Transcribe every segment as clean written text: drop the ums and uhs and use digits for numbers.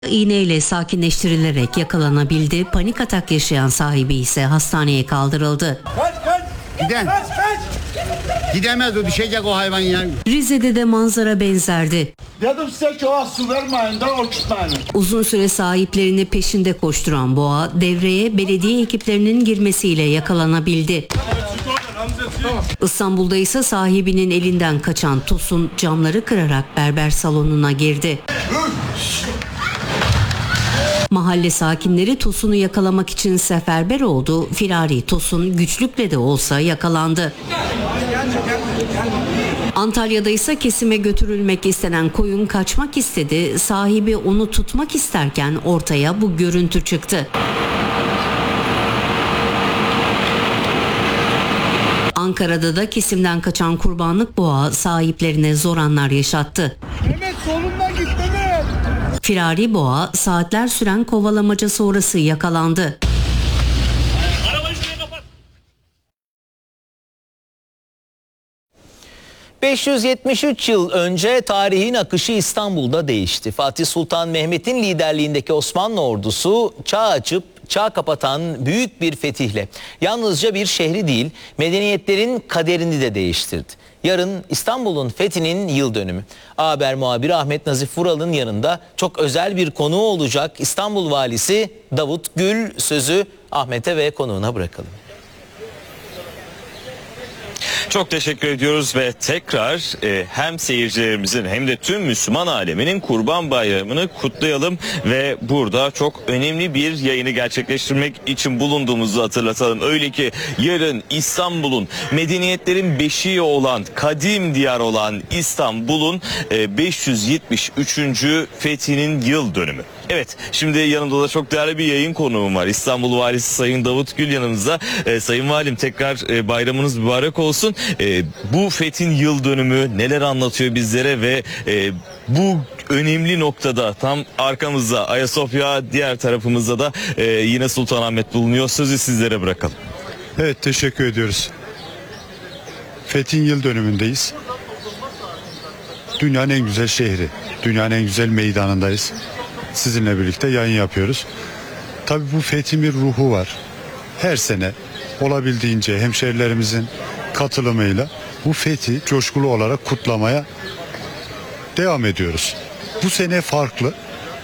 İğneyle sakinleştirilerek yakalanabildi. Panik atak yaşayan sahibi ise hastaneye kaldırıldı. Gidemez, o düşecek o hayvan ya. Rize'de de manzara benzerdi. Dedim size ki o su vermeyin de okutmayın. Uzun süre sahiplerini peşinde koşturan boğa devreye belediye ekiplerinin girmesiyle yakalanabildi. İstanbul'da ise sahibinin elinden kaçan Tosun camları kırarak berber salonuna girdi. Mahalle sakinleri Tosun'u yakalamak için seferber oldu. Firari Tosun güçlükle de olsa yakalandı. Antalya'da ise kesime götürülmek istenen koyun kaçmak istedi. Sahibi onu tutmak isterken ortaya bu görüntü çıktı. Ankara'da da kesimden kaçan kurbanlık boğa sahiplerine zor anlar yaşattı. Mehmet solundan git Mehmet. Firari boğa saatler süren kovalamaca sonrası yakalandı. 573 yıl önce tarihin akışı İstanbul'da değişti. Fatih Sultan Mehmet'in liderliğindeki Osmanlı ordusu çağ açıp çağ kapatan büyük bir fetihle yalnızca bir şehri değil, medeniyetlerin kaderini de değiştirdi. Yarın İstanbul'un fethinin yıl dönümü. Haber muhabiri Ahmet Nazif Vural'ın yanında çok özel bir konuğu olacak İstanbul Valisi Davut Gül. Sözü Ahmet'e ve konuğuna bırakalım. Çok teşekkür ediyoruz ve tekrar hem seyircilerimizin hem de tüm Müslüman aleminin Kurban Bayramı'nı kutlayalım ve burada çok önemli bir yayını gerçekleştirmek için bulunduğumuzu hatırlatalım. Öyle ki yarın İstanbul'un medeniyetlerin beşiği olan, kadim diyar olan İstanbul'un 573. fethinin yıl dönümü. Evet, şimdi yanımda da çok değerli bir yayın konuğum var. İstanbul Valisi Sayın Davut Gül yanımızda. Sayın Valim, tekrar bayramınız mübarek olsun. Bu fethin yıl dönümü neler anlatıyor bizlere ve bu önemli noktada tam arkamızda Ayasofya, diğer tarafımızda da yine Sultanahmet bulunuyor. Sözü sizlere bırakalım. Evet, teşekkür ediyoruz. Fethin yıl dönümündeyiz. Dünyanın en güzel şehri, dünyanın en güzel meydanındayız. Sizinle birlikte yayın yapıyoruz. Tabii bu fethin bir ruhu var. Her sene olabildiğince hemşehrilerimizin katılımıyla bu fethi coşkulu olarak kutlamaya devam ediyoruz. Bu sene farklı.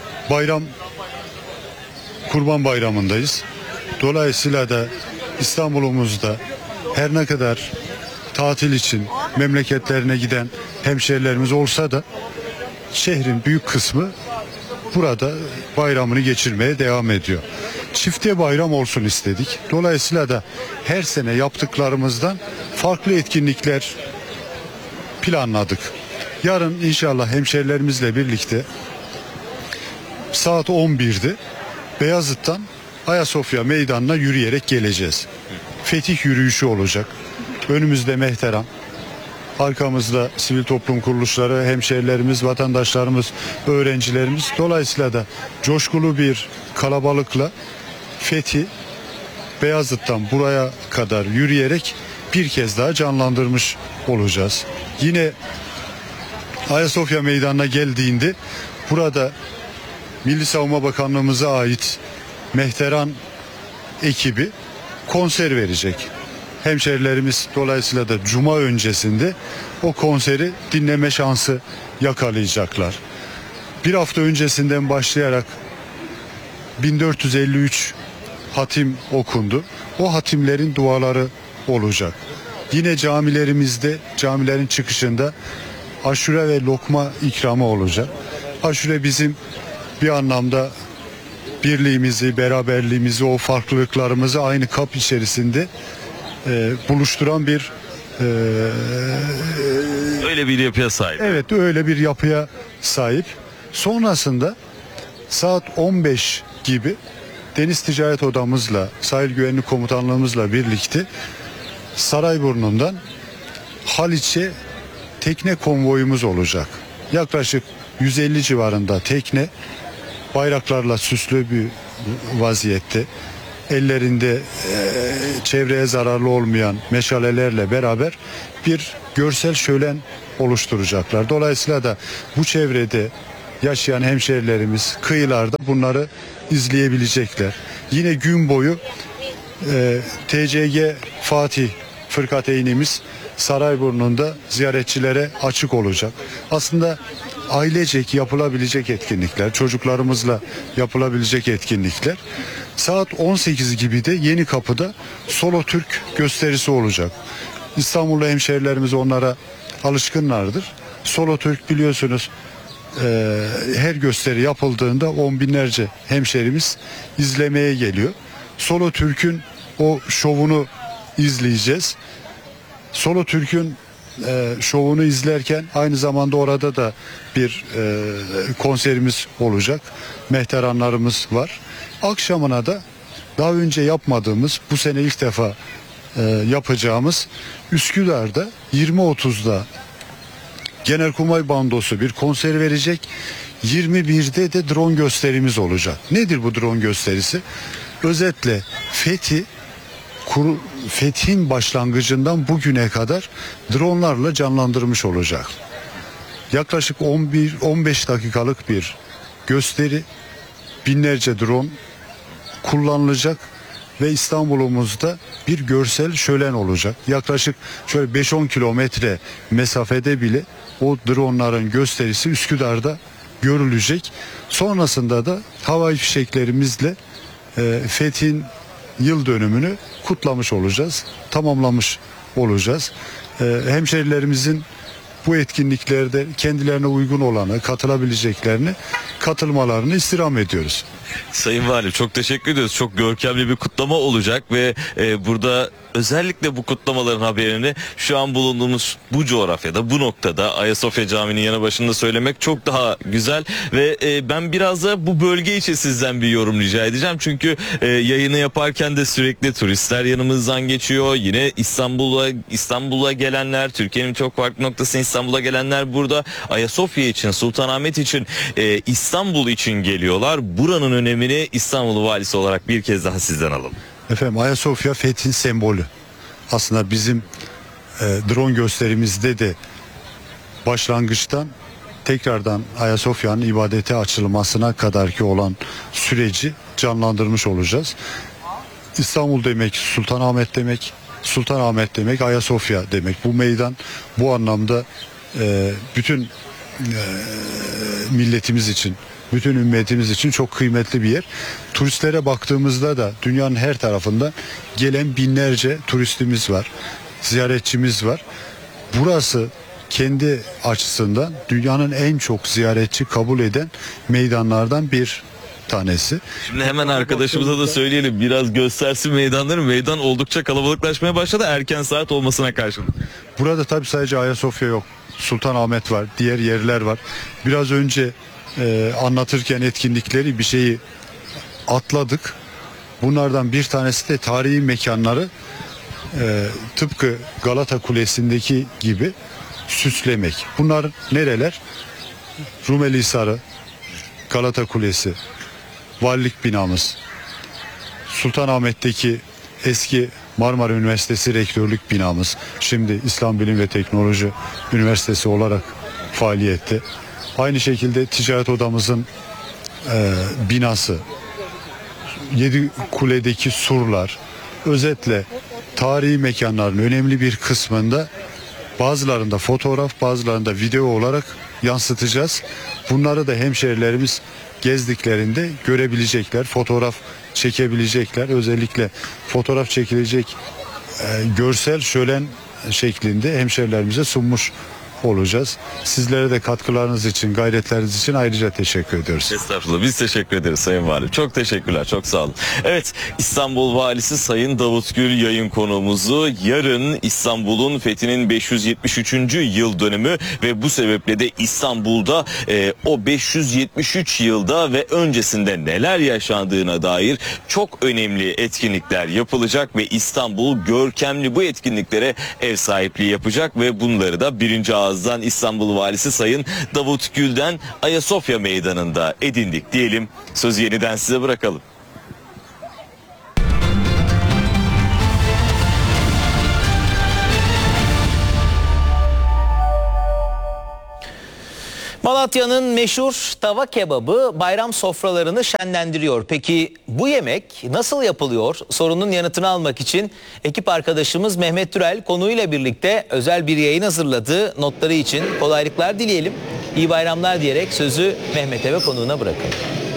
Kurban Bayramı'ndayız. Dolayısıyla da İstanbul'umuzda her ne kadar tatil için memleketlerine giden hemşehrilerimiz olsa da şehrin büyük kısmı burada bayramını geçirmeye devam ediyor. Çifte bayram olsun istedik. Dolayısıyla da her sene yaptıklarımızdan farklı etkinlikler planladık. Yarın inşallah hemşehrilerimizle birlikte saat 11'de Beyazıt'tan Ayasofya Meydanı'na yürüyerek geleceğiz. Fetih yürüyüşü olacak. Önümüzde Mehteran, arkamızda sivil toplum kuruluşları, hemşehrilerimiz, vatandaşlarımız, öğrencilerimiz. Dolayısıyla da coşkulu bir kalabalıkla fethi Beyazıt'tan buraya kadar yürüyerek bir kez daha canlandırmış olacağız. Yine Ayasofya Meydanı'na geldiğinde burada Milli Savunma Bakanlığımıza ait Mehteran ekibi konser verecek. Hemşehrilerimiz dolayısıyla da Cuma öncesinde o konseri dinleme şansı yakalayacaklar. Bir hafta öncesinden başlayarak 1453 hatim okundu. O hatimlerin duaları olacak. Yine camilerimizde, camilerin çıkışında aşure ve lokma ikramı olacak. Aşure bizim bir anlamda birliğimizi, beraberliğimizi, o farklılıklarımızı aynı kap içerisinde buluşturan bir Öyle bir yapıya sahip. evet, öyle bir yapıya sahip. Sonrasında saat 15 gibi Deniz Ticaret Odamızla, Sahil Güvenlik Komutanlığımızla birlikte Sarayburnu'ndan Haliç'e tekne konvoyumuz olacak. Yaklaşık 150 civarında tekne bayraklarla süslü bir vaziyette, ellerinde çevreye zararlı olmayan meşalelerle beraber bir görsel şölen oluşturacaklar. Dolayısıyla da bu çevrede yaşayan hemşehrilerimiz kıyılarda bunları izleyebilecekler. Yine gün boyu TCG Fatih Fırkateynimiz Sarayburnu'nda ziyaretçilere açık olacak. Aslında ailecek yapılabilecek etkinlikler, çocuklarımızla yapılabilecek etkinlikler. Saat 18 gibi de Yenikapı'da Solo Türk gösterisi olacak. İstanbullu hemşehrilerimiz onlara alışkınlardır. Solo Türk biliyorsunuz her gösteri yapıldığında on binlerce hemşehrimiz izlemeye geliyor. Solo Türk'ün o şovunu izleyeceğiz. Solo Türk'ün şovunu izlerken aynı zamanda orada da bir konserimiz olacak. Mehteranlarımız var. Akşamına da daha önce yapmadığımız, bu sene ilk defa yapacağımız Üsküdar'da 20.30'da Genelkurmay Bandosu bir konser verecek. 21'de de drone gösterimiz olacak. Nedir bu drone gösterisi? Özetle Fethin başlangıcından bugüne kadar dronlarla canlandırmış olacak. Yaklaşık 11-15 dakikalık bir gösteri, binlerce drone kullanılacak ve İstanbul'umuzda bir görsel şölen olacak. Yaklaşık şöyle 5-10 kilometre mesafede bile o dronların gösterisi Üsküdar'da görülecek. Sonrasında da havai fişeklerimizle Fethi'nin yıl dönümünü kutlamış olacağız, tamamlamış olacağız. Hemşehrilerimizin bu etkinliklerde kendilerine uygun olanı, katılabileceklerini, katılmalarını istirham ediyoruz. Sayın Valim çok teşekkür ediyoruz. Çok görkemli bir kutlama olacak ve burada özellikle bu kutlamaların haberini şu an bulunduğumuz bu coğrafyada, bu noktada Ayasofya Camii'nin yanı başında söylemek çok daha güzel ve ben biraz da bu bölge için sizden bir yorum rica edeceğim. Çünkü yayını yaparken de sürekli turistler yanımızdan geçiyor. Yine İstanbul'a gelenler, Türkiye'nin çok farklı noktasına İstanbul'a gelenler burada Ayasofya için, Sultanahmet için, İstanbul için geliyorlar. Buranın önemini İstanbul Valisi olarak bir kez daha sizden alalım. Efendim Ayasofya Fethi'nin sembolü. Aslında bizim drone gösterimizde de başlangıçtan tekrardan Ayasofya'nın ibadete açılmasına kadarki olan süreci canlandırmış olacağız. İstanbul demek Sultanahmet demek, Sultanahmet demek Ayasofya demek. Bu meydan bu anlamda bütün milletimiz için, bütün ümmetimiz için çok kıymetli bir yer. Turistlere baktığımızda da dünyanın her tarafından gelen binlerce turistimiz var, ziyaretçimiz var. Burası kendi açısından dünyanın en çok ziyaretçi kabul eden meydanlardan bir tanesi. Şimdi hemen arkadaşımıza da söyleyelim, biraz göstersin meydanları. Meydan oldukça kalabalıklaşmaya başladı erken saat olmasına karşın. Burada tabii sadece Ayasofya yok. Sultanahmet var, diğer yerler var. Biraz önce anlatırken etkinlikleri bir şeyi atladık. Bunlardan bir tanesi de tarihi mekanları tıpkı Galata Kulesi'ndeki gibi süslemek. Bunlar nereler? Rumeli Hisarı, Galata Kulesi, Valilik binamız, Sultanahmet'teki eski Marmara Üniversitesi Rektörlük binamız, şimdi İslam Bilim ve Teknoloji Üniversitesi olarak faaliyette. Aynı şekilde ticaret odamızın binası, Yedikule'deki surlar, özetle tarihi mekanların önemli bir kısmında bazılarında fotoğraf, bazılarında video olarak yansıtacağız. Bunları da hemşehrilerimiz gezdiklerinde görebilecekler, fotoğraf çekebilecekler. Özellikle fotoğraf çekilecek görsel şölen şeklinde hemşehrilerimize sunmuş olacağız. Sizlere de katkılarınız için, gayretleriniz için ayrıca teşekkür ediyoruz. Estağfurullah, biz teşekkür ederiz Sayın Valim. Çok teşekkürler, çok sağ olun. Evet, İstanbul Valisi Sayın Davut Gül yayın konuğumuzu. Yarın İstanbul'un fethinin 573. yıl dönümü ve bu sebeple de İstanbul'da o 573 yılda ve öncesinde neler yaşandığına dair çok önemli etkinlikler yapılacak ve İstanbul görkemli bu etkinliklere ev sahipliği yapacak ve bunları da birinci ağızdan İstanbul Valisi Sayın Davut Gül'den Ayasofya Meydanı'nda edindik diyelim. Sözü yeniden size bırakalım. Malatya'nın meşhur tava kebabı bayram sofralarını şenlendiriyor. Peki bu yemek nasıl yapılıyor? Sorunun yanıtını almak için ekip arkadaşımız Mehmet Türel konuyla birlikte özel bir yayın hazırladı. Notları için kolaylıklar dileyelim. İyi bayramlar diyerek sözü Mehmet'e ve konuğuna bırakalım.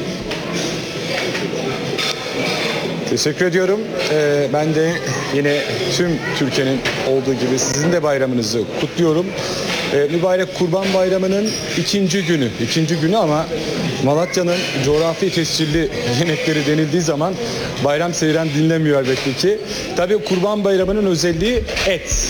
Teşekkür ediyorum. Ben de yine tüm Türkiye'nin olduğu gibi sizin de bayramınızı kutluyorum. Mübarek Kurban Bayramı'nın ikinci günü ama Malatya'nın coğrafi tescilli yemekleri denildiği zaman bayram seyren dinlemiyor elbette ki. Tabii Kurban Bayramı'nın özelliği et.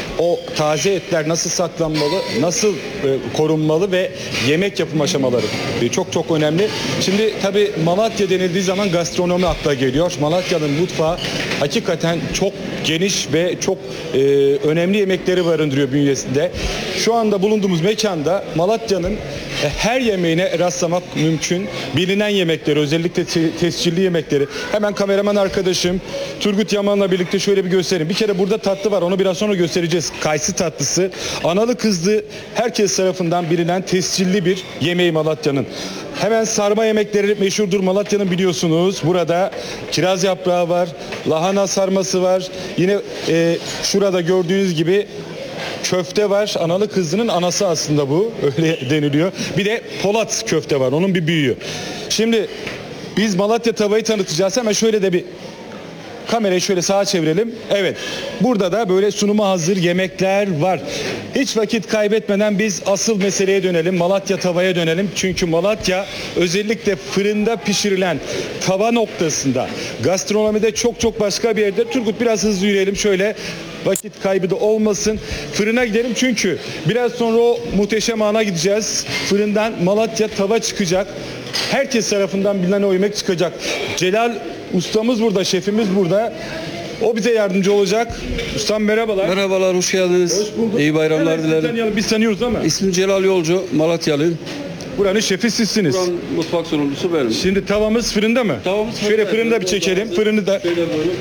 O taze etler nasıl saklanmalı, nasıl korunmalı ve yemek yapım aşamaları çok önemli. Şimdi tabii Malatya denildiği zaman gastronomi akla geliyor. Malatya'nın mutfağı hakikaten çok geniş ve çok önemli yemekleri barındırıyor bünyesinde. Şu anda bulunduğumuz mekanda Malatya'nın her yemeğine rastlamak mümkün. Bilinen yemekleri, özellikle tescilli yemekleri. Hemen kameraman arkadaşım Turgut Yaman'la birlikte şöyle bir göstereyim. Bir kere burada tatlı var, onu biraz sonra göstereceğiz. Kayısı tatlısı. Analı kızlı herkes tarafından bilinen tescilli bir yemeği Malatya'nın. Hemen sarma yemekleri meşhurdur Malatya'nın, biliyorsunuz. Burada kiraz yaprağı var, lahana sarması var. Yine şurada gördüğünüz gibi köfte var. Analı kızlının anası aslında bu. Öyle deniliyor. Bir de Polat köfte var. Onun bir büyüğü. Şimdi biz Malatya tavayı tanıtacağız. Hemen şöyle de bir kamerayı şöyle sağa çevirelim. Evet. Burada da böyle sunuma hazır yemekler var. Hiç vakit kaybetmeden biz asıl meseleye dönelim. Malatya tavaya dönelim. Çünkü Malatya özellikle fırında pişirilen tava noktasında gastronomide çok başka bir yerde. Turgut biraz hızlı yürüyelim şöyle. Vakit kaybı da olmasın. Fırına gidelim çünkü biraz sonra o muhteşem ana gideceğiz. Fırından Malatya tava çıkacak. Herkes tarafından bilinen o yemek çıkacak. Celal ustamız burada, şefimiz burada. O bize yardımcı olacak. Ustam merhabalar. Merhabalar, hoş geldiniz. Hoş bulduk. İyi bayramlar Hemen dilerim. tanıyalım. Biz tanıyoruz ama. İsmim Celal Yolcu, Malatyalıyım. Buranın şefi sizsiniz. Buranın mutfak sorumlusu benim. Şimdi tavamız fırında mı? Tavamız Şöyle fırında. fırında bir çekelim. Fırını da. Şöyle buyurun.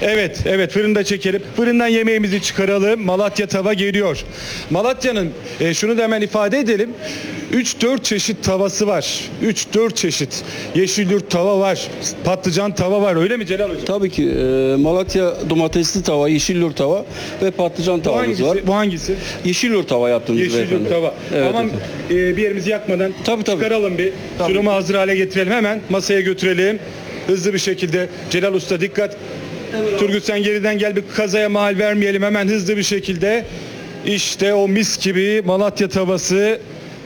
Evet fırında çekelim. Fırından yemeğimizi çıkaralım. Malatya tava geliyor. Malatya'nın şunu da hemen ifade edelim. 3-4 çeşit tavası var. 3-4 çeşit. Yeşilyurt tava var. Patlıcan tava var. Öyle mi Celal Hocam? Tabii ki Malatya domatesli tava, yeşilyurt tava ve patlıcan Bu tavamız hangisi? var. Bu hangisi? Yeşilyurt tava yaptığımız Yeşilyurt beyefendi. tava. Evet, Tamam, efendim. bir yerimizi yakmadan Tabii. çıkaralım bir. Tabii. Sunumu hazır hale getirelim. Hemen masaya götürelim. Hızlı bir şekilde. Celal Usta dikkat. Turgut sen geriden gel, bir kazaya mahal vermeyelim. Hemen hızlı bir şekilde. İşte o mis gibi Malatya tavası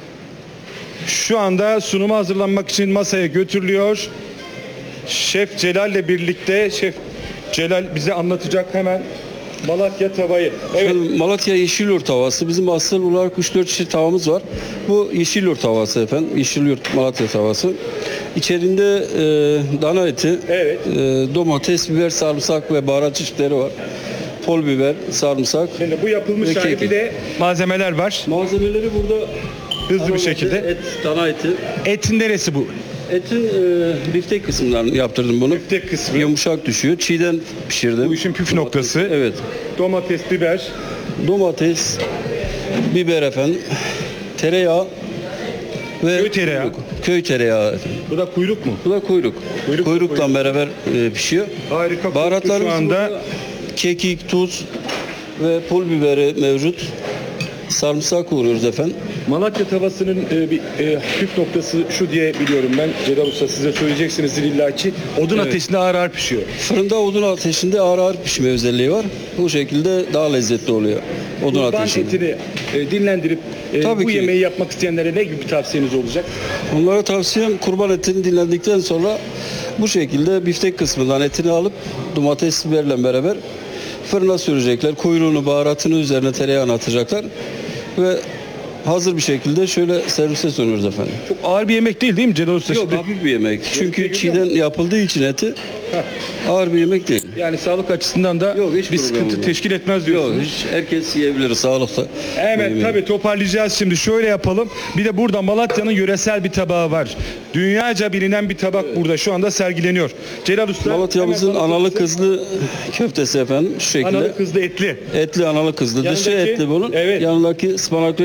şu anda sunuma hazırlanmak için masaya götürülüyor. Şef Celal ile birlikte Şef Celal bize anlatacak hemen Malatya tavayı. Evet. Efendim, Malatya yeşilyurt tavası. Bizim asıl olarak 3-4 çeşit tavamız var. Bu yeşilyurt tavası efendim. Yeşilyurt Malatya tavası. İçerinde dana eti, Evet. domates, biber, sarımsak ve baharat çeşitleri var. Pul biber, sarımsak. Şimdi bu yapılmış ve hali, kekik. bir de malzemeler var. Malzemeleri burada Hızlı bir ana şekilde. Et, dana eti. Etin neresi bu? Etin biftek kısmından yaptırdım bunu. Biftek kısmı. Yumuşak düşüyor. Çiğden pişirdim. Bu işin püf noktası. Evet. Domates, biber. Domates, biber efendim, tereyağı ve Köy tereyağı. kuyruk. Köy tereyağı efendim. Bu da kuyruk mu? Bu da kuyruk. Kuyrukla beraber pişiyor. Harika koktu Baharatlarımız şu anda. burada kekik, tuz ve pul biberi mevcut. Sarımsak kuruyoruz efendim. Malatya tavasının bir püf noktası şu diye biliyorum ben. Celal Usta size söyleyeceksinizdir illaki. Odun Evet. ateşinde ağır pişiyor. Fırında odun ateşinde ağır pişme özelliği var. Bu şekilde daha lezzetli oluyor. Odun Kurban ateşinde. etini dinlendirip Tabii bu ki. yemeği yapmak isteyenlere ne gibi bir tavsiyeniz olacak? Onlara tavsiyem kurban etini dinlendikten sonra bu şekilde biftek kısmından etini alıp domates biberle beraber fırına sürecekler. Kuyruğunu, baharatını üzerine tereyağını atacaklar ve hazır bir şekilde şöyle servise sunuyoruz efendim. Çok ağır bir yemek değil mi Celal Usta? Yok, Şimdi hafif bir yemek. Çünkü geliyor çiğden yapıldığı için eti ağır bir yemek değil. yani sağlık açısından da Yok, hiç bir problem sıkıntı olmaz. teşkil etmez Yok, diyorsunuz. hiç herkes yiyebilir sağlıklı. Evet yemeği. tabii toparlayacağız şimdi. Şöyle yapalım. Bir de burada Malatya'nın yöresel bir tabağı var. Dünyaca bilinen bir tabak burada şu anda sergileniyor. Celal Usta. Malatya'mızın hemen bana analı size- kızlı köftesi efendim şu şekilde. Analı kızlı etli. Etli analı kızlı. Dışı Yanındaki- etli bunun. Evet. Yanındaki ıspanaklı ekşili köfte.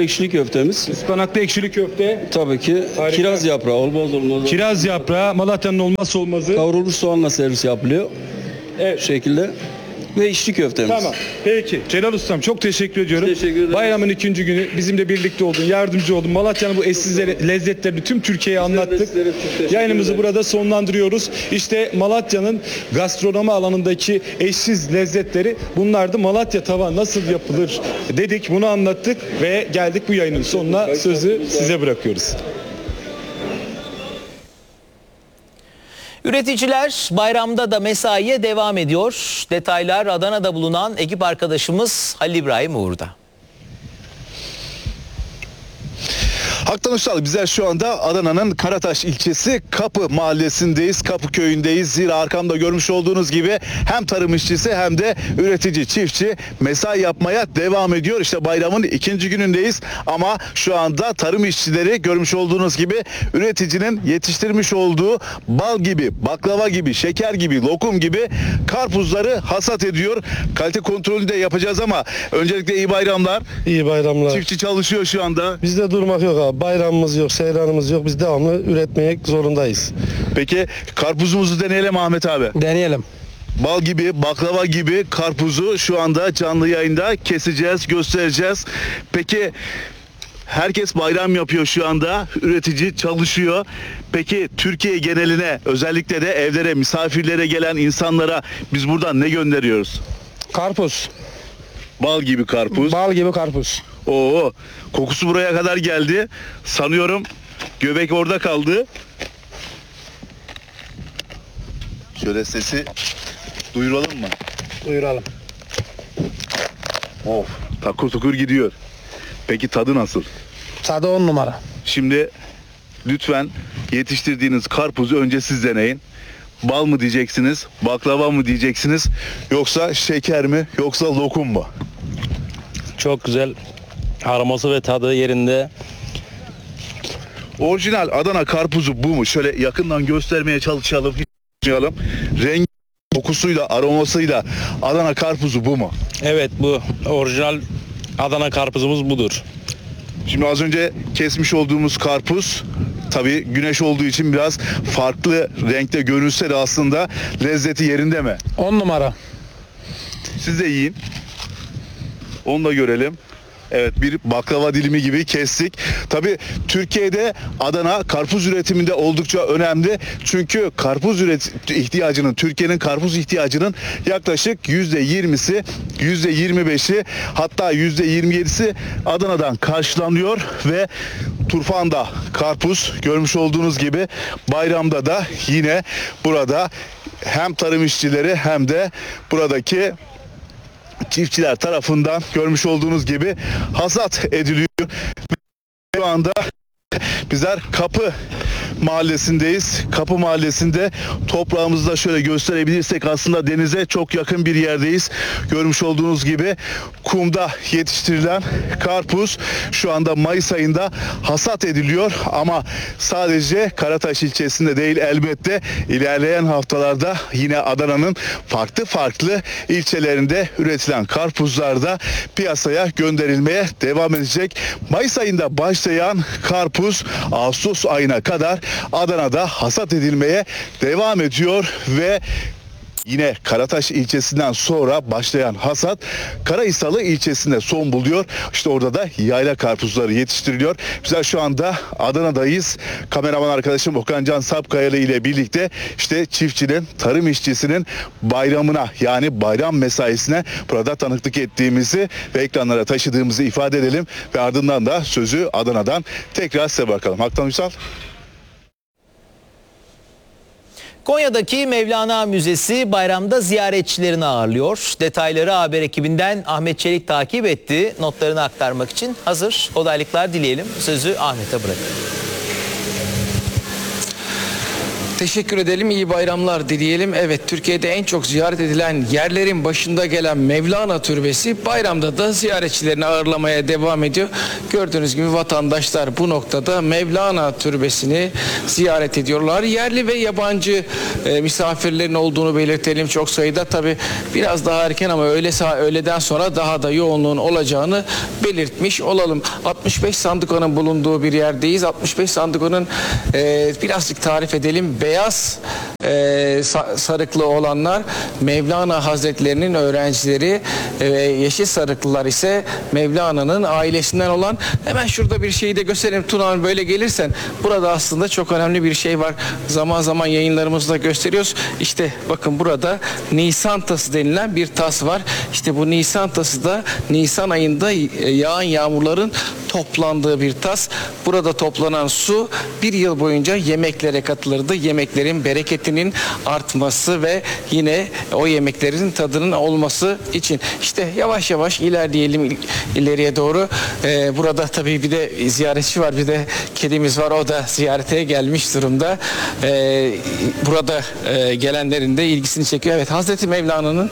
köftemiz. Ispanaklı ekşili köfte, Tabii ki Harika. kiraz yaprağı olmaz olmaz. kiraz yaprağı, Malatya'nın olmazsa olmazı. Kavrulmuş soğanla servis yapılıyor. Evet. Bu şekilde. Ve içli köftemiz. Tamam. Peki. Celal Ustam çok teşekkür ediyorum. Teşekkür ederim. Bayramın 2. günü bizimle birlikte oldun, yardımcı oldun. Malatya'nın bu eşsiz lezzetlerini tüm Türkiye'ye anlattık. sizlere çok teşekkür Yayınımızı ederim. burada sonlandırıyoruz. İşte Malatya'nın gastronomi alanındaki eşsiz lezzetleri bunlardı. Malatya tava nasıl yapılır dedik, bunu anlattık ve geldik bu yayının sonuna. Sözü size bırakıyoruz. Üreticiler bayramda da mesaiye devam ediyor. Detaylar Adana'da bulunan ekip arkadaşımız Halil İbrahim Uğur'da. Haktan Üstad, bizler şu anda Adana'nın Karataş ilçesi Kapı mahallesindeyiz. Kapı köyündeyiz. Zira arkamda görmüş olduğunuz gibi hem tarım işçisi hem de üretici, çiftçi mesai yapmaya devam ediyor. İşte bayramın 2. günündeyiz ama şu anda tarım işçileri görmüş olduğunuz gibi üreticinin yetiştirmiş olduğu bal gibi, baklava gibi, şeker gibi, lokum gibi karpuzları hasat ediyor. Kalite kontrolü de yapacağız ama öncelikle iyi bayramlar. İyi bayramlar. Çiftçi çalışıyor şu anda. Bizde durmak yok abi. Bayramımız yok, seyranımız yok. Biz devamlı üretmek zorundayız. Peki karpuzumuzu deneyelim Ahmet abi. Deneyelim. Bal gibi, baklava gibi karpuzu şu anda canlı yayında keseceğiz, göstereceğiz. Peki herkes bayram yapıyor şu anda. Üretici çalışıyor. Peki Türkiye geneline, özellikle de evlere, misafirlere gelen insanlara biz buradan ne gönderiyoruz? Karpuz. Bal gibi karpuz. Bal gibi karpuz. Oo, kokusu buraya kadar geldi. Sanıyorum göbek orada kaldı. Şöyle sesi duyuralım mı? Duyuralım. Of, takur tukur gidiyor. Peki tadı nasıl? Tadı 10 numara. Şimdi lütfen yetiştirdiğiniz karpuzu önce siz deneyin. Bal mı diyeceksiniz, baklava mı diyeceksiniz, yoksa şeker mi, yoksa lokum mu? Çok güzel. Aroması ve tadı yerinde. Orijinal Adana karpuzu bu mu? Şöyle yakından göstermeye çalışalım. Hiç unutmayalım. Rengi, kokusuyla, aromasıyla Adana karpuzu bu mu? Evet, bu orijinal Adana karpuzumuz budur. Şimdi az önce kesmiş olduğumuz karpuz tabii güneş olduğu için biraz farklı renkte görünse de aslında lezzeti yerinde mi? 10 numara. Siz de yiyin. Onu da görelim. Evet, bir baklava dilimi gibi kestik. Tabii Türkiye'de Adana karpuz üretiminde oldukça önemli. Çünkü karpuz ihtiyacının, Türkiye'nin karpuz ihtiyacının yaklaşık %20'si, %25'i, hatta %27'si Adana'dan karşılanıyor ve Turfan'da karpuz görmüş olduğunuz gibi bayramda da yine burada hem tarım işçileri hem de buradaki çiftçiler tarafından görmüş olduğunuz gibi hasat ediliyor. Şu anda bizler Kapı mahallesindeyiz. Kapı mahallesinde toprağımızı da şöyle gösterebilirsek aslında denize çok yakın bir yerdeyiz. Görmüş olduğunuz gibi kumda yetiştirilen karpuz şu anda Mayıs ayında hasat ediliyor ama sadece Karataş ilçesinde değil, elbette ilerleyen haftalarda yine Adana'nın farklı ilçelerinde üretilen karpuzlar da piyasaya gönderilmeye devam edecek. Mayıs ayında başlayan karpuz Ağustos ayına kadar Adana'da hasat edilmeye devam ediyor ve yine Karataş ilçesinden sonra başlayan hasat Karahisalı ilçesinde son buluyor. İşte orada da yayla karpuzları yetiştiriliyor. Bizler şu anda Adana'dayız. Kameraman arkadaşım Okan Can Sapkayalı ile birlikte işte çiftçinin, tarım işçisinin bayramına, yani bayram mesaisine burada tanıklık ettiğimizi ve ekranlara taşıdığımızı ifade edelim ve ardından da sözü Adana'dan tekrar size bırakalım. Haktan Ünsal. Konya'daki Mevlana Müzesi bayramda ziyaretçilerini ağırlıyor. Detayları haber ekibinden Ahmet Çelik takip etti. Notlarını aktarmak için hazır. Kolaylıklar dileyelim. Sözü Ahmet'e bırakın. Teşekkür edelim, iyi bayramlar dileyelim. Evet, Türkiye'de en çok ziyaret edilen yerlerin başında gelen Mevlana Türbesi bayramda da ziyaretçilerini ağırlamaya devam ediyor. Gördüğünüz gibi vatandaşlar bu noktada Mevlana Türbesi'ni ziyaret ediyorlar. Yerli ve yabancı misafirlerin olduğunu belirtelim çok sayıda. Tabi biraz daha erken ama öğleden sonra daha da yoğunluğun olacağını belirtmiş olalım. 65 sandukanın bulunduğu bir yerdeyiz. 65 sandukanın birazcık tarif edelim. Beyaz sarıklı olanlar Mevlana Hazretlerinin öğrencileri, yeşil sarıklılar ise Mevlana'nın ailesinden olan. Hemen şurada bir şeyi de gösterelim. Tunan, böyle gelirsen burada aslında çok önemli bir şey var. Zaman zaman yayınlarımızda gösteriyoruz. İşte bakın burada Nisan tası denilen bir tas var. İşte bu Nisan tası da Nisan ayında yağan yağmurların toplandığı bir tas. Burada toplanan su bir yıl boyunca yemeklere katılırdı. Yemeklerin bereketinin artması ve yine o yemeklerin tadının olması için. İşte yavaş yavaş ilerleyelim ileriye doğru. Burada tabii bir de ziyaretçi var, bir de kedimiz var. O da ziyarete gelmiş durumda. Burada gelenlerin de ilgisini çekiyor. Evet, Hazreti Mevlana'nın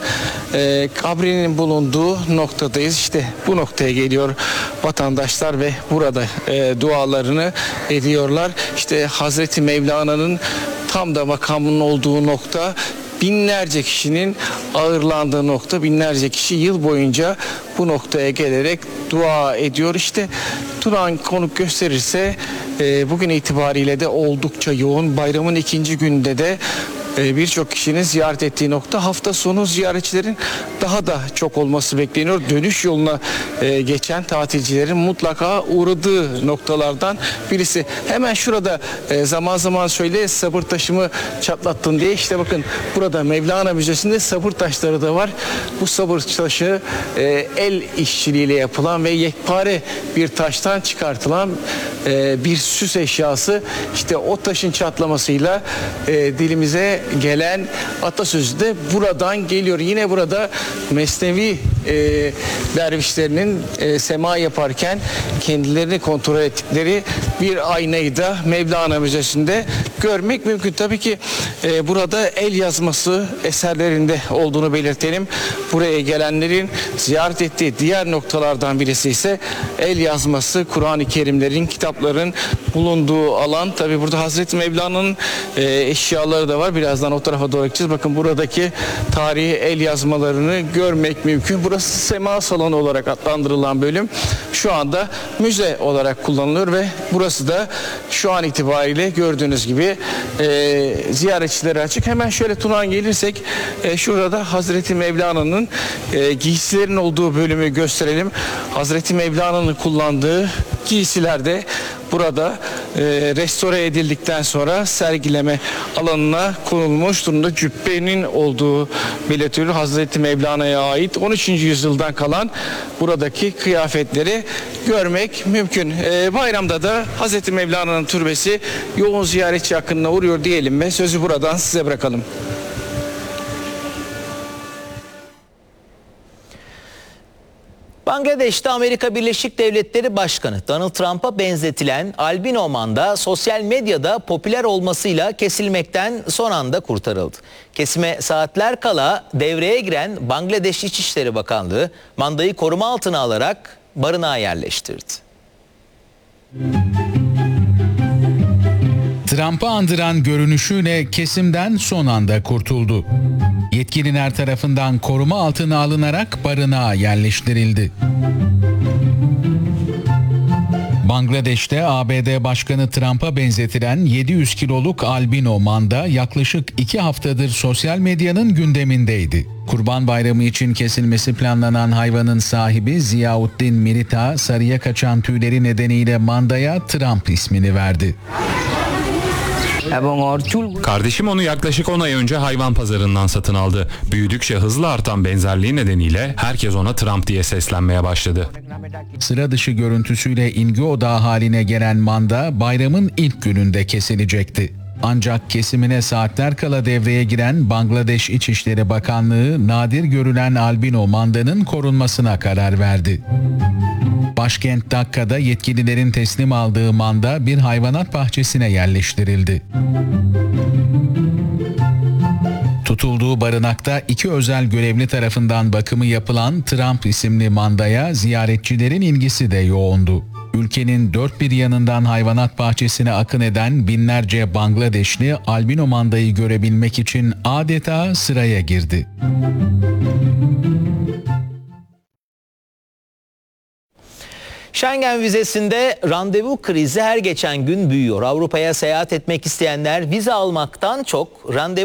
kabrinin bulunduğu noktadayız. İşte bu noktaya geliyor vatandaşlar ve burada dualarını ediyorlar. İşte Hazreti Mevlana'nın tam da makamının olduğu nokta, binlerce kişinin ağırlandığı nokta. Binlerce kişi yıl boyunca bu noktaya gelerek dua ediyor. İşte Turan konuk gösterirse bugün itibariyle de oldukça yoğun. Bayramın ikinci günde de birçok kişinin ziyaret ettiği nokta. Hafta sonu ziyaretçilerin daha da çok olması bekleniyor. Dönüş yoluna geçen tatilcilerin mutlaka uğradığı noktalardan birisi. Hemen şurada zaman zaman şöyle sabır taşımı çatlattın diye, işte bakın burada Mevlana Müzesi'nde sabır taşları da var. Bu sabır taşı el işçiliğiyle yapılan ve yekpare bir taştan çıkartılan bir süs eşyası. İşte o taşın çatlamasıyla dilimize gelen atasözü de buradan geliyor. Yine burada Mesnevi dervişlerinin sema yaparken kendilerini kontrol ettikleri bir aynayı da Mevlana Müzesi'nde görmek mümkün. Tabii ki burada el yazması eserlerinde olduğunu belirtelim. Buraya gelenlerin ziyaret ettiği diğer noktalardan birisi ise el yazması, Kur'an-ı Kerimlerin, kitapların bulunduğu alan. Tabii burada Hazreti Mevlana'nın eşyaları da var. Birazdan o tarafa doğru gideceğiz. Bakın buradaki tarihi el yazmalarını görmek mümkün. Burası sema salonu olarak adlandırılan bölüm şu anda müze olarak kullanılıyor ve burası da şu an itibariyle gördüğünüz gibi ziyaretçilere açık. Hemen şöyle Tunan gelirsek şurada Hazreti Mevlana'nın giysilerin olduğu bölümü gösterelim. Hazreti Mevlana'nın kullandığı giysiler de burada restore edildikten sonra sergileme alanına konulmuş durumda. Cübbenin olduğu belirtiliyor. Hazreti Mevlana'ya ait 13. yüzyıldan kalan buradaki kıyafetleri görmek mümkün. Bayramda da Hazreti Mevlana'nın türbesi yoğun ziyaretçi akınına uğruyor diyelim ve sözü buradan size bırakalım. Bangladeş'te Amerika Birleşik Devletleri Başkanı Donald Trump'a benzetilen albino manda sosyal medyada popüler olmasıyla kesilmekten son anda kurtarıldı. Kesime saatler kala devreye giren Bangladeş İçişleri Bakanlığı mandayı koruma altına alarak barınağa yerleştirdi. Trump'ı andıran görünüşüyle kesimden son anda kurtuldu. Yetkililer tarafından koruma altına alınarak barınağa yerleştirildi. Bangladeş'te ABD Başkanı Trump'a benzetilen 700 kiloluk albino manda yaklaşık 2 haftadır sosyal medyanın gündemindeydi. Kurban Bayramı için kesilmesi planlanan hayvanın sahibi Ziauddin Mirita, sarıya kaçan tüyleri nedeniyle mandaya Trump ismini verdi. Kardeşim onu yaklaşık 10 ay önce hayvan pazarından satın aldı. Büyüdükçe hızla artan benzerliği nedeniyle herkes ona Trump diye seslenmeye başladı. Sıra dışı görüntüsüyle ilgi odağı haline gelen manda bayramın ilk gününde kesilecekti. Ancak kesimine saatler kala devreye giren Bangladeş İçişleri Bakanlığı nadir görülen albino mandanın korunmasına karar verdi. Başkent Dakka'da yetkililerin teslim aldığı manda bir hayvanat bahçesine yerleştirildi. Tutulduğu barınakta 2 özel görevli tarafından bakımı yapılan Trump isimli mandaya ziyaretçilerin ilgisi de yoğundu. Ülkenin dört bir yanından hayvanat bahçesine akın eden binlerce Bangladeşli albino mandayı görebilmek için adeta sıraya girdi. Schengen vizesinde randevu krizi her geçen gün büyüyor. Avrupa'ya seyahat etmek isteyenler vize almaktan çok randevu